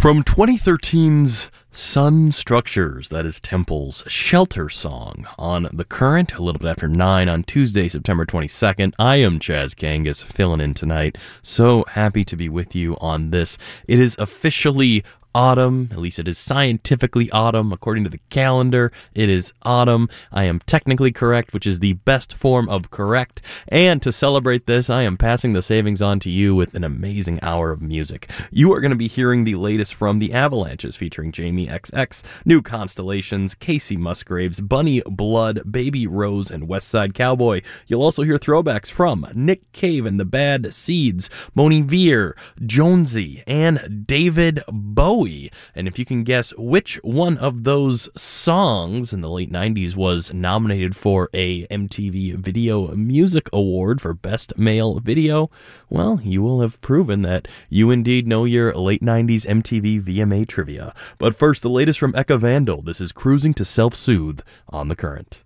From 2013's Sun Structures, that is Temple's Shelter Song, on The Current, a little bit after 9 on Tuesday, September 22nd. I am Chaz Kangas, filling in tonight. So happy to be with you on this. It is officially autumn, at least it is scientifically autumn. According to the calendar, it is autumn. I am technically correct, which is the best form of correct. And to celebrate this, I am passing the savings on to you with an amazing hour of music. You are going to be hearing the latest from the Avalanches, featuring Jamie XX, New Constellations, Casey Musgraves, Bunny Blood, Baby Rose, and Westside Cowboy. You'll also hear throwbacks from Nick Cave and the Bad Seeds, Moni Veer, Jonesy, and David Bowie. And if you can guess which one of those songs in the late 90s was nominated for a MTV Video Music Award for Best Male Video, well, you will have proven that you indeed know your late 90s MTV VMA trivia. But first, the latest from Eka Vandal. This is Cruising to Self-Soothe on The Current.